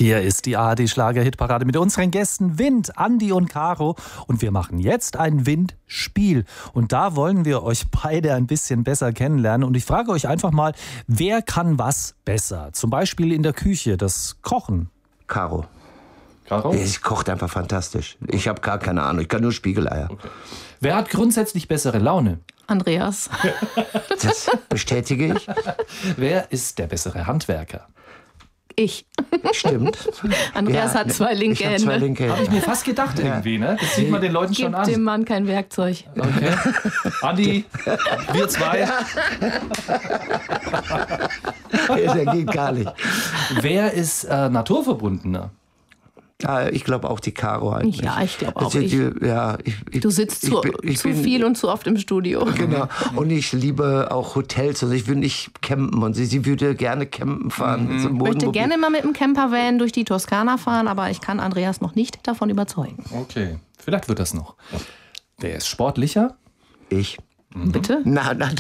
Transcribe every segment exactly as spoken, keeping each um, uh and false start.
Hier ist die A R D-Schlager-Hitparade mit unseren Gästen Wind, Andi und Caro. Und wir machen jetzt ein Windspiel. Und da wollen wir euch beide ein bisschen besser kennenlernen. Und ich frage euch einfach mal, wer kann was besser? Zum Beispiel in der Küche, das Kochen. Caro. Caro? Ich kocht einfach fantastisch. Ich habe gar keine Ahnung, ich kann nur Spiegeleier. Okay. Wer hat grundsätzlich bessere Laune? Andreas. Das bestätige ich. Wer ist der bessere Handwerker? Ich. Stimmt. Andreas Ja, hat zwei linke ich hab Hände. zwei linke Hände. Habe ich mir fast gedacht irgendwie, ne? Das sieht man den Leuten schon Gib an. dem Mann kein Werkzeug. Okay. Andi, wir zwei. Der geht gar nicht. Wer ist äh, naturverbundener? Ja, ich glaube auch die Caro eigentlich. Ja, ich glaube auch. Die, Ich. die, ja, ich, ich, Du sitzt ich zu, bin- ich zu bin- viel und zu oft im Studio. Genau. Und ich liebe auch Hotels. Also ich will nicht campen. Und sie, sie würde gerne campen fahren. Mhm. So Ich möchte Wohnmobil. gerne mal mit dem Campervan durch die Toskana fahren, aber ich kann Andreas noch nicht davon überzeugen. Okay, vielleicht wird das noch. Wer ist sportlicher? Ich. Bitte? Na, na,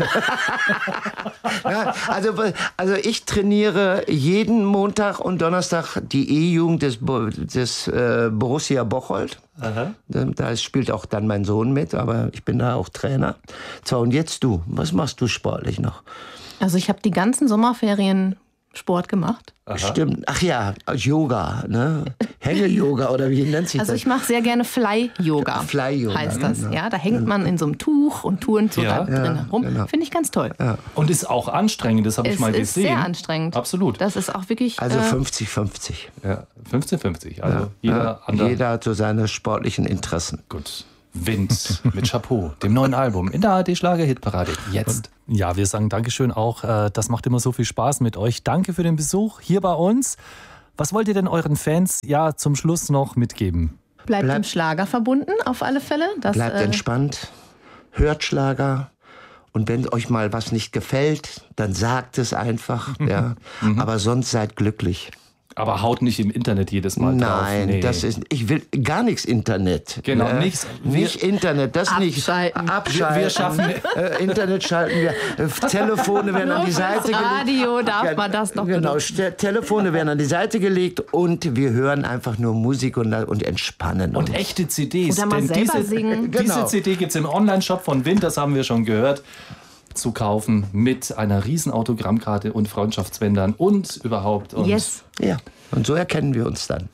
na, also, also ich trainiere jeden Montag und Donnerstag die E-Jugend des, Bo- des äh, Borussia Bocholt. Aha. Da, da spielt auch dann mein Sohn mit, aber ich bin da auch Trainer. So, und jetzt du. Was machst du sportlich noch? Also ich habe die ganzen Sommerferien Sport gemacht. Stimmt. Ach ja, Yoga, ne? Hänge-Yoga oder wie nennt sich Also das? ich mache sehr gerne Fly-Yoga. Fly-Yoga, heißt das. genau. Ja, da hängt man in so einem Tuch und turnt so Ja. da drin Ja, rum. genau. Finde ich ganz toll. Und ist auch anstrengend, das habe ich Es mal ist gesehen. sehr anstrengend. Absolut. Das ist auch wirklich. Also äh, fünfzig fünfzig. Ja, fünfzehn fünfzig. Also Ja, jeder andere. Jeder hat so seine sportlichen Interessen. Gut. Wind mit Chapeau, dem neuen Album in der A R D-Schlager-Hitparade. Jetzt. Ja, wir sagen Dankeschön auch. äh, Das macht immer so viel Spaß mit euch. Danke für den Besuch hier bei uns. Was wollt ihr denn euren Fans ja zum Schluss noch mitgeben? bleibt Bleib- dem Schlager verbunden, auf alle Fälle. Das, Bleibt äh, entspannt, hört Schlager. Und wenn euch mal was nicht gefällt, dann sagt es einfach. Ja. Aber sonst seid glücklich. Aber haut nicht im Internet jedes Mal drauf. Nein, Nee. das ist, ich will gar nichts Internet. Genau, ne? nichts. Wir- Nicht Internet, das Abschalten. nicht. Abschalten. Wir- wir schaffen- äh, Internet schalten wir. Äh, Telefone werden an Nur die fürs Seite gelegt. Radio darf man das noch Genau, benutzen. Ste- Telefone werden an die Seite gelegt und wir hören einfach nur Musik und, und entspannen. Und echte C Ds. Oder mal denn selber diese, singen. Diese Genau. C D gibt es im Online-Shop von Wind, das haben wir schon gehört, zu kaufen mit einer riesen Autogrammkarte und Freundschaftsbändern und überhaupt. Und Yes, Ja, und so erkennen wir uns dann.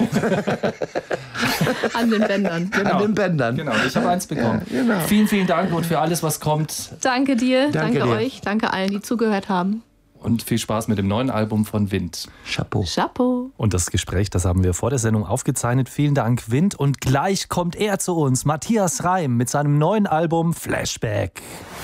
an den Bändern. Genau. An den Bändern. Genau, ich habe eins bekommen. Ja, genau. Vielen, vielen Dank und für alles, was kommt. Danke dir, Danke danke, dir. euch, danke allen, die zugehört haben. Und viel Spaß mit dem neuen Album von Wind. Chapeau. Chapeau. Und das Gespräch, das haben wir vor der Sendung aufgezeichnet. Vielen Dank, Wind. Und gleich kommt er zu uns, Matthias Reim, mit seinem neuen Album Flashback.